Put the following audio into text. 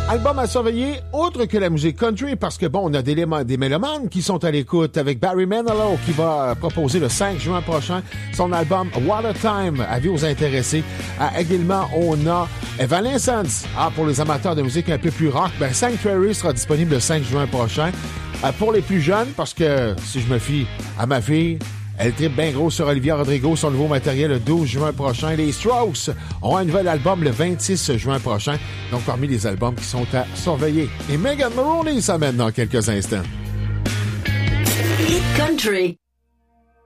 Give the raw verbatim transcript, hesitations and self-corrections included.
Album à surveiller, autre que la musique country, parce que bon, on a des, des mélomanes qui sont à l'écoute avec Barry Manilow qui va proposer le cinq juin prochain son album Water Time. Avis aux intéressés. À également, on a Evanescence. Ah, pour les amateurs de musique un peu plus rock, ben Sanctuary sera disponible le cinq juin prochain. Euh, pour les plus jeunes, parce que si je me fie à ma fille, elle tripe bien gros sur Olivia Rodrigo, son nouveau matériel le douze juin prochain. Les Strokes ont un nouvel album le vingt-six juin prochain. Donc, parmi les albums qui sont à surveiller. Et Megan Maroney s'amène dans quelques instants. Hit Country.